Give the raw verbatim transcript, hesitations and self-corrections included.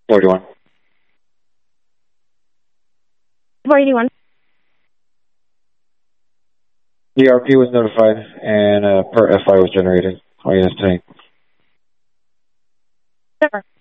forty-one. forty-one. E R P was notified and uh, per F I was generated. Oh, yes, today. Sure.